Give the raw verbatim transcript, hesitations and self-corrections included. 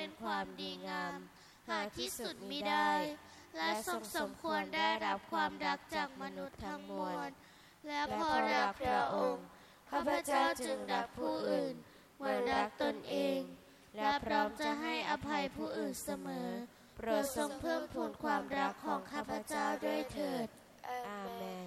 เป็นความดีงามหาที่สุดมิได้และทรงสมควรได้รับความรักจากมนุษย์ทั้งมวลและเพราะรักพระองค์ข้าพเจ้าจึงรักผู้อื่นเหมือนรักตนเองและพร้อมจะให้อภัยผู้อื่นเสมอโปรดทรงเพิ่มพูนความรักของข้าพเจ้าด้วยเถิดอาเมน